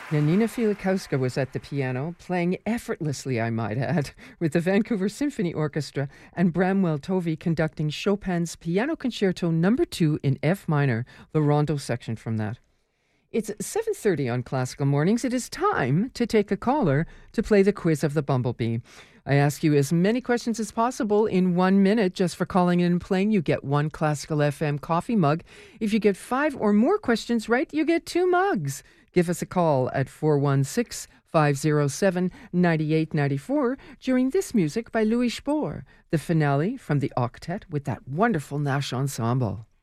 Janina Filikowska was at the piano, playing effortlessly, I might add, with the Vancouver Symphony Orchestra, and Bramwell Tovey conducting Chopin's Piano Concerto No. 2 in F minor, the rondo section from that. It's 7:30 on Classical Mornings. It is time to take a caller to play the quiz of the Bumblebee. I ask you as many questions as possible in 1 minute. Just for calling in and playing, you get one Classical FM coffee mug. If you get 5 or more questions right, you get 2 mugs. Give us a call at 416-507-9894 during this music by Louis Spohr, the finale from the octet with that wonderful Nash Ensemble.